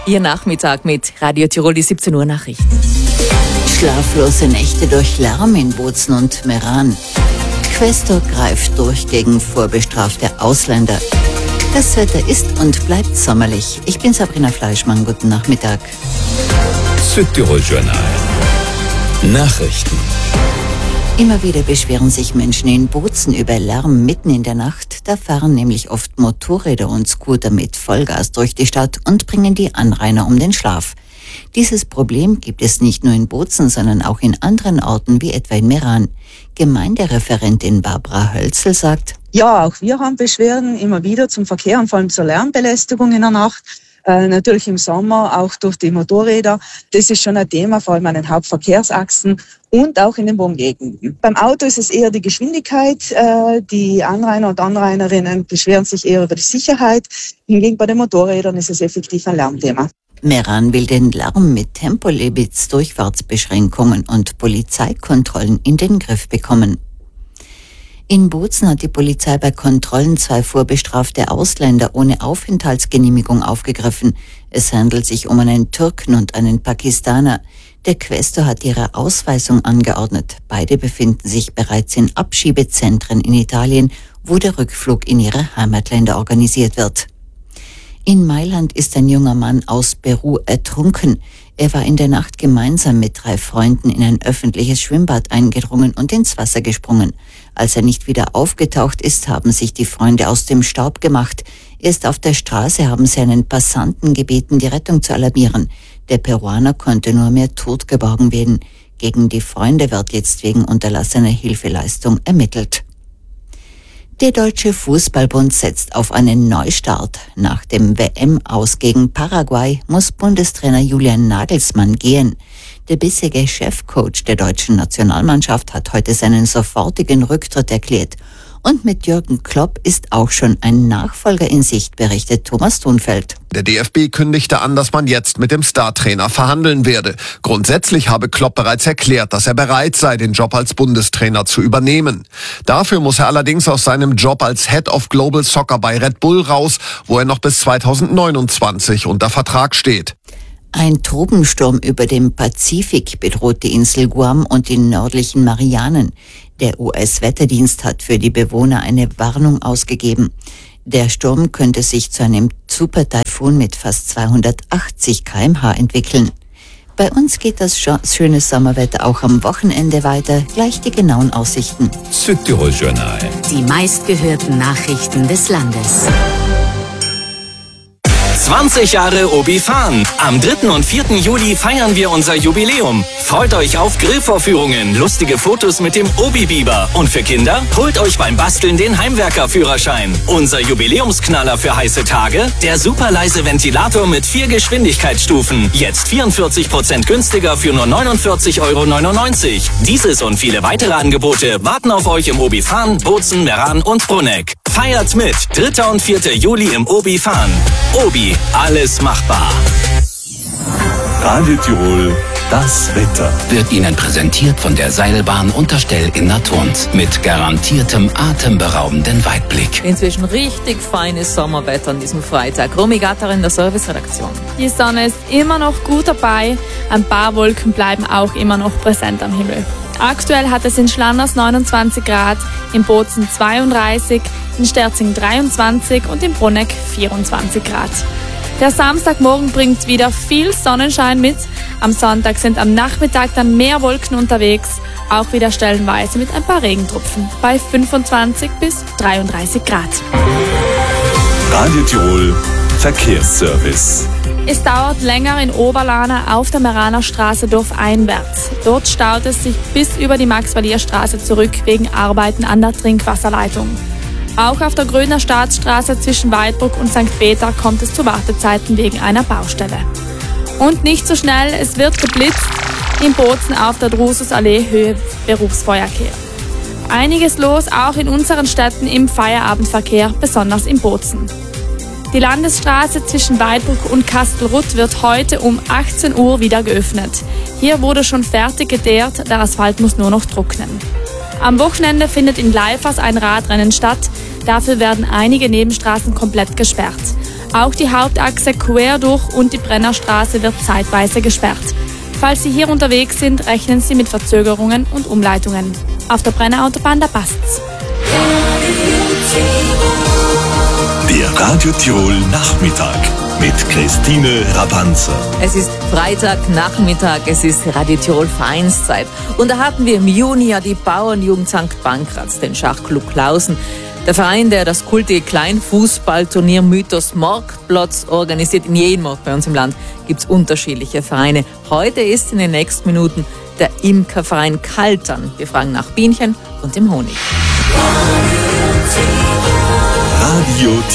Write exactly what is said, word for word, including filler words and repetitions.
Ihr Nachmittag mit Radio Tirol, die siebzehn Uhr Nachrichten. Schlaflose Nächte durch Lärm in Bozen und Meran. Quästor greift durch gegen vorbestrafte Ausländer. Das Wetter ist und bleibt sommerlich. Ich bin Sabrina Fleischmann. Guten Nachmittag. Südtirol Journal. Nachrichten. Immer wieder beschweren sich Menschen in Bozen über Lärm mitten in der Nacht. Da fahren nämlich oft Motorräder und Scooter mit Vollgas durch die Stadt und bringen die Anrainer um den Schlaf. Dieses Problem gibt es nicht nur in Bozen, sondern auch in anderen Orten wie etwa in Meran. Gemeindereferentin Barbara Hölzel sagt: Ja, auch wir haben Beschwerden immer wieder zum Verkehr und vor allem zur Lärmbelästigung in der Nacht. Äh, natürlich im Sommer auch durch die Motorräder. Das ist schon ein Thema, vor allem an den Hauptverkehrsachsen und auch in den Wohngegenden. Beim Auto ist es eher die Geschwindigkeit. Äh, die Anrainer und Anrainerinnen beschweren sich eher über die Sicherheit. Hingegen bei den Motorrädern ist es effektiv ein Lärmthema. Meran will den Lärm mit Tempolimits, Durchfahrtsbeschränkungen und Polizeikontrollen in den Griff bekommen. In Bozen hat die Polizei bei Kontrollen zwei vorbestrafte Ausländer ohne Aufenthaltsgenehmigung aufgegriffen. Es handelt sich um einen Türken und einen Pakistaner. Der Quästor hat ihre Ausweisung angeordnet. Beide befinden sich bereits in Abschiebezentren in Italien, wo der Rückflug in ihre Heimatländer organisiert wird. In Mailand ist ein junger Mann aus Peru ertrunken. Er war in der Nacht gemeinsam mit drei Freunden in ein öffentliches Schwimmbad eingedrungen und ins Wasser gesprungen. Als er nicht wieder aufgetaucht ist, haben sich die Freunde aus dem Staub gemacht. Erst auf der Straße haben sie einen Passanten gebeten, die Rettung zu alarmieren. Der Peruaner konnte nur mehr tot geborgen werden. Gegen die Freunde wird jetzt wegen unterlassener Hilfeleistung ermittelt. Der Deutsche Fußballbund setzt auf einen Neustart. Nach dem W M-Aus gegen Paraguay muss Bundestrainer Julian Nagelsmann gehen. Der bisherige Chefcoach der deutschen Nationalmannschaft hat heute seinen sofortigen Rücktritt erklärt. Und mit Jürgen Klopp ist auch schon ein Nachfolger in Sicht, berichtet Thomas Thunfeld. Der D F B kündigte an, dass man jetzt mit dem Startrainer verhandeln werde. Grundsätzlich habe Klopp bereits erklärt, dass er bereit sei, den Job als Bundestrainer zu übernehmen. Dafür muss er allerdings aus seinem Job als Head of Global Soccer bei Red Bull raus, wo er noch bis zweitausendneunundzwanzig unter Vertrag steht. Ein Tropensturm über dem Pazifik bedroht die Insel Guam und die nördlichen Marianen. Der U S-Wetterdienst hat für die Bewohner eine Warnung ausgegeben. Der Sturm könnte sich zu einem Super-Taifun mit fast zweihundertachtzig Kilometer pro Stunde entwickeln. Bei uns geht das schöne Sommerwetter auch am Wochenende weiter. Gleich die genauen Aussichten. Südtirol Journal. Die meistgehörten Nachrichten des Landes. zwanzig Jahre Obi-Fan. Am dritten und vierten Juli feiern wir unser Jubiläum. Freut euch auf Grillvorführungen, lustige Fotos mit dem Obi-Biber. Und für Kinder, holt euch beim Basteln den Heimwerker-Führerschein. Unser Jubiläumsknaller für heiße Tage, der super leise Ventilator mit vier Geschwindigkeitsstufen. Jetzt vierundvierzig Prozent günstiger für nur neunundvierzig Euro neunundneunzig. Dieses und viele weitere Angebote warten auf euch im Obi-Fan, Bozen, Meran und Bruneck. Feiert mit. dritter und vierter Juli im Obi-Fan. Obi, alles machbar. Radio Tirol, das Wetter. Wird Ihnen präsentiert von der Seilbahn Unterstell in Naturns mit garantiertem atemberaubenden Weitblick. Inzwischen richtig feines Sommerwetter an diesem Freitag. Romy Gatter in der Serviceredaktion. Die Sonne ist immer noch gut dabei. Ein paar Wolken bleiben auch immer noch präsent am Himmel. Aktuell hat es in Schlanners neunundzwanzig Grad, in Bozen zweiunddreißig, in Sterzing dreiundzwanzig und in Bruneck vierundzwanzig Grad. Der Samstagmorgen bringt wieder viel Sonnenschein mit. Am Sonntag sind am Nachmittag dann mehr Wolken unterwegs, auch wieder stellenweise mit ein paar Regentropfen bei fünfundzwanzig bis dreiunddreißig Grad. Radio Tirol, Verkehrsservice. Es dauert länger in Oberlana auf der Meraner Straße dorfeinwärts. Dort staut es sich bis über die Max-Valier-Straße zurück wegen Arbeiten an der Trinkwasserleitung. Auch auf der Grödner Staatsstraße zwischen Weidbruck und Sankt Peter kommt es zu Wartezeiten wegen einer Baustelle. Und nicht so schnell, es wird geblitzt in Bozen auf der Drususallee Höhe Berufsfeuerkehr. Einiges los auch in unseren Städten im Feierabendverkehr, besonders in Bozen. Die Landesstraße zwischen Weidbruck und Kastelruth wird heute um achtzehn Uhr wieder geöffnet. Hier wurde schon fertig geteert, der Asphalt muss nur noch trocknen. Am Wochenende findet in Gleifers ein Radrennen statt. Dafür werden einige Nebenstraßen komplett gesperrt. Auch die Hauptachse quer durch und die Brennerstraße wird zeitweise gesperrt. Falls Sie hier unterwegs sind, rechnen Sie mit Verzögerungen und Umleitungen. Auf der Brennerautobahn, da passt's. Der Radio Tirol Nachmittag mit Christine Rabanzer. Es ist Freitagnachmittag, es ist Radio Tirol Vereinszeit. Und da hatten wir im Juni ja die Bauernjugend Sankt Pankraz, den Schachclub Klausen. Der Verein, der das kultige Kleinfußballturnier Mythos Marktplatz organisiert. In jedem Ort bei uns im Land gibt es unterschiedliche Vereine. Heute ist in den nächsten Minuten der Imkerverein Kaltern. Wir fragen nach Bienchen und dem Honig. Radio